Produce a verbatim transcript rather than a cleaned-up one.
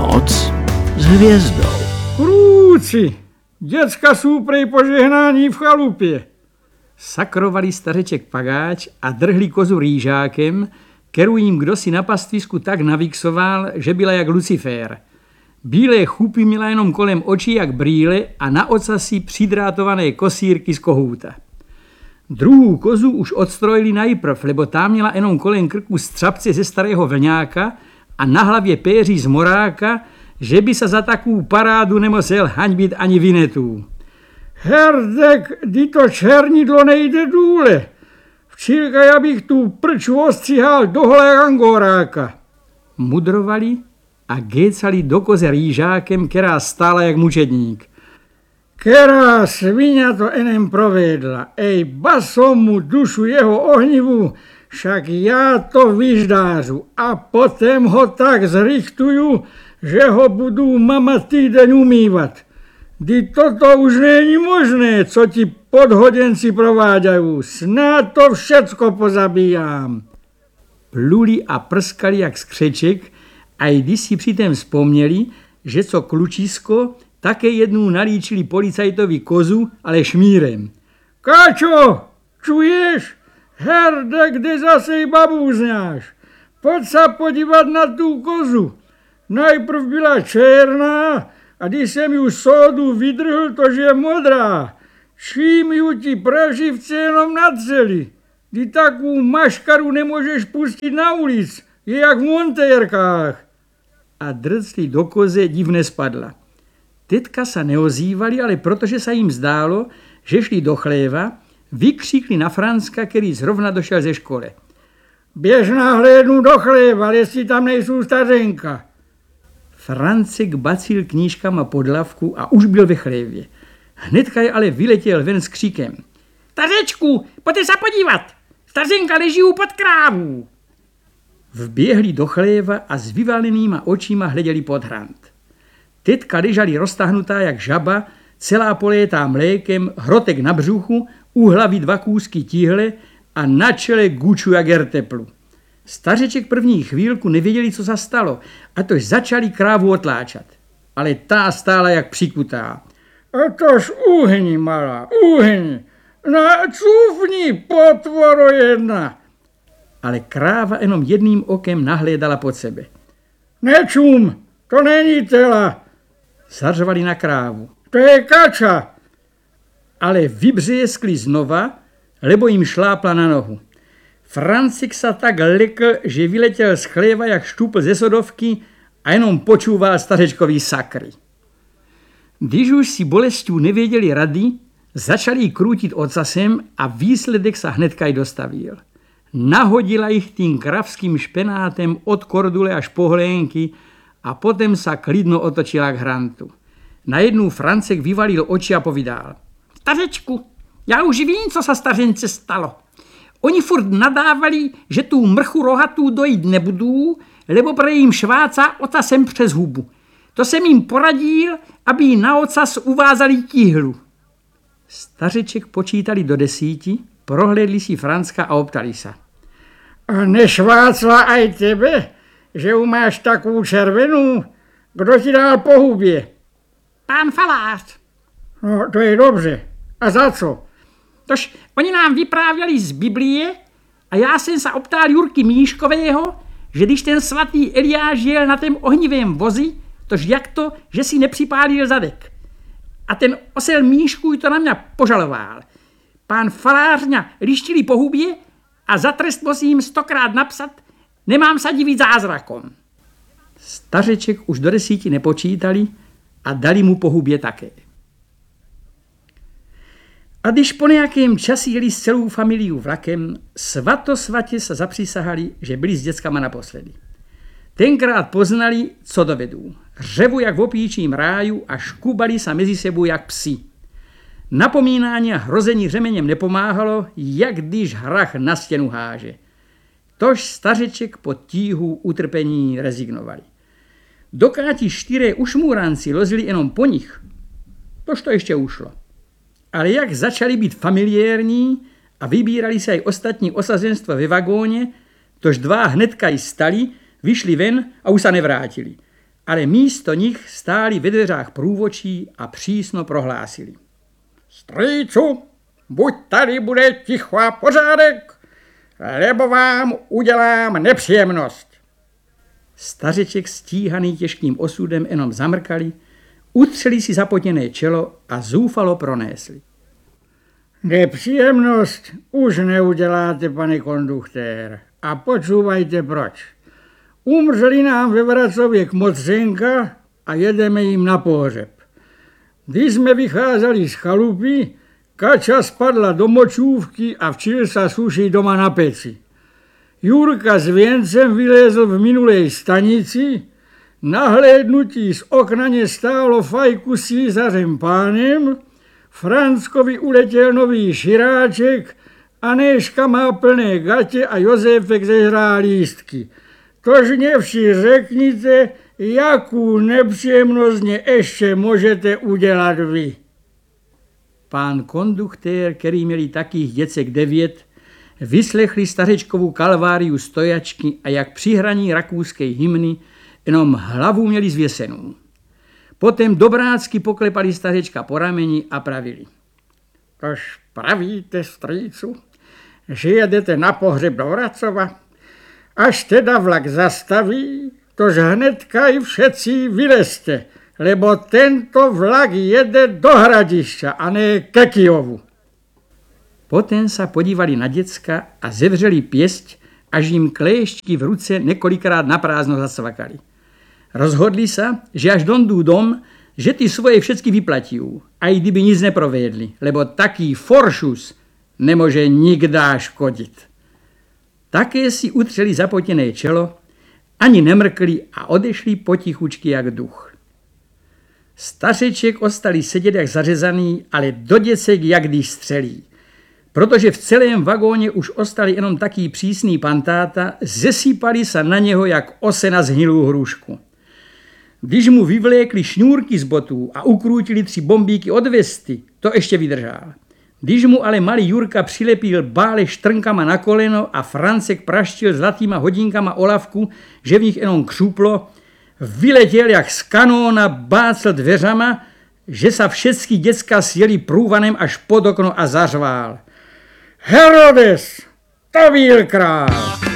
Noc s hvězdou. Krůci, děcka sú prej požehnání v chalupě. Sakrovali stařeček Pagáč a drhli kozu rýžákem, kterou jim kdosi na pastvisku tak navixoval, že byla jak Lucifér. Bílé chupy měla jenom kolem očí jak brýle a na ocasi přidrátované kosírky z kohouta. Druhou kozu už odstrojili najprv, lebo tá měla jenom kolem krku střapce ze starého vlňáka a na hlavě péří z moráka, že by se za takovou parádu nemusel hanbit ani Vinetů. Herdek, kdy to černidlo nejde důle. Včírka já bych tu prču ostříhal do holého angoráka. Mudrovali a gécali do koze rýžákem, která stála jak mučedník. Která sviňa to enem provedla. Ej, basom mu dušu jeho ohnivu, však já to vyždářu a potom ho tak zrichtuju, že ho budu mama týden umývat. Kdy toto už není možné, co ti podhodenci prováďají. Snad to všecko pozabíjám. Pluli a prskali jak skřeček a i když si přitom vzpomněli, že co klučisko, také jednou nalíčili policajtovi kozu, ale šmírem. Káčo, čuješ? Herde, kde zase babůzňáš? Pojď se podívat na tu kozu. Najprv byla černá a když jsem ju sodu vydrhl, to že je modrá. Čím ju ti praživce jenom natřeli. Kdy takovou maškaru nemůžeš pustit na ulic, je jak v montérkách. A drcli do koze divne spadla. Tetka se neozývali, ale protože se jim zdálo, že šli do chléva, vykřikli na Franska, který zrovna došel ze školy. Běž nahlédnu do chléva, jestli tam nejsou stařenka. Francek bacil knížkama pod lavku a už byl ve chlévě. Hnedka je ale vyletěl ven s kříkem. Stařečku, pojďte se podívat, stařenka leží pod krávou. Vběhli do chléva a s vyvalenýma očima hleděli pod hrant. Tetka ležali roztahnutá jak žaba, celá polétá mlékem, hrotek na břuchu, u hlavy dva kůzky tíhle a na čele guču jak erteplu. Stařeček první chvílku nevěděli, co se stalo, a tož začali krávu otláčat. Ale tá stála jak přikutá. A tož uhni, malá, uhni. Na cufni, potvoro jedna. Ale kráva jenom jedným okem nahlédala pod sebe. Nečum, to není tela. Zařvali na krávu. To je kača. Ale vybřejeskli znova, lebo jim šlápla na nohu. Francik se tak lekl, že vyletěl z chléva jak štúpl ze sodovky a jenom počúval stařečkový sakry. Když už si bolestí nevěděli rady, začali ji krútit ocasem a výsledek se hnedka i dostavil. Nahodila jich tím kravským špenátem od kordule až po hlénky a potom se klidno otočila k hrantu. Najednou Francek vyvalil oči a povídal. Stařečku, já už vím, co se stařence stalo. Oni furt nadávali, že tu mrchu rohatou dojít nebudou, lebo prej jim šváca ocasem přes hubu. To jsem jim poradil, aby jí na ocas uvázali tíhlu. Stařeček počítali do desíti, prohlédli si Francka a optali se. A nešvácla aj tebe, že umáš takovou červenou? Kdo ti dal po hubě? Pán falář. No, to je dobře. A za co? Tož oni nám vyprávěli z Biblie a já jsem se optal Jurky Míškového, že když ten svatý Eliáš jel na tém ohnivém vozi, tož jak to, že si nepřipálil zadek. A ten osel Míšku to na mě požaloval. Pán falář mě lištili po hubě a za trest musím stokrát napsat, nemám se divit zázrakom. Stařeček už do desíti nepočítali a dali mu po hubě také. A když po nějakém časi jeli s celou familií vlakem, svatosvatě se zapřísahali, že byli s dětskama naposledy. Tenkrát poznali, co dovedou. Řevu jak v opíčím ráju a škubali se mezi sebou jak psi. Napomínání a hrození řemeněm nepomáhalo, jak když hrach na stěnu háže. Tož stařeček pod tíhu utrpení rezignovali. Dokáti čtyři ušmůranci lozili jenom po nich, tož to ještě ušlo. Ale jak začali být familiérní a vybírali se i ostatní osazenstva ve vagóně, tož dva hnedka i stali, vyšli ven a už se nevrátili. ale místo nich stáli ve dveřách průvodčí a přísno prohlásili. Strýcu, buď tady bude ticho a pořádek, lebo vám udělám nepříjemnost. Stařeček stíhaný těžkým osudem jenom zamrkali, utřeli si zapotěné čelo a zoufalo pronésli. Nepříjemnost už neuděláte, pane konduktér. A počúvajte proč. Umřeli nám ve Vracově kmotřenka a jedeme jim na pohřeb. Když jsme vycházeli z chalupy, kača spadla do močůvky a včil sa suší doma na peci. Jurka s věncem vylézl v minulej stanici, nahlédnutí z okna stálo fajku s císařem pánem, Franckovi uletěl nový širáček, Anéška má plné gatě a Josefek zežrá lístky. Tož mě vši řeknite, jakou nepříjemnost mě ještě můžete udělat vy. Pán konduktér, který měli takých děcek devět, vyslechli stařečkovou kalváriu stojačky a jak při hraní rakouské hymny jenom hlavu měli zvěsenou. Potom dobrácky poklepali stařečka po rameni a pravili. Tož pravíte, strýcu, že jedete na pohřeb do Vracova? Až teda vlak zastaví, tož hnedka i všetci vylezte, lebo tento vlak jede do Hradišťa a ne ke Kyjovu. Potom se podívali na děcka a zevřeli pěst, až jim kléšťky v ruce několikrát naprázdno zacvakali. Rozhodli se, že až dondú dom, že ty svoje všetky vyplatí, aj kdyby nic neprovedli, lebo taký foršus nemůže nikdá škodit. Také si utřeli zapotěné čelo, ani nemrkli a odešli potichučky jak duch. Stařeček ostali sedět jak zařezaný, ale do děcek jak když střelí. Protože v celém vagóně už ostali jenom taký přísný pantáta, zesýpali se na něho jak ose na zhnilou hrušku. Když mu vyvlékli šňůrky z botů a ukrútili tři bombíky od vesty, to ještě vydržal. Když mu ale malý Jurka přilepil bále štrnkama na koleno a Francek praštil zlatýma hodinkama o lavku, že v nich jenom křuplo, vyletěl jak z kanóna, bácl dveřama, že sa všetky děcka sjeli průvanem až pod okno a zařvál. Herodes, to byl král!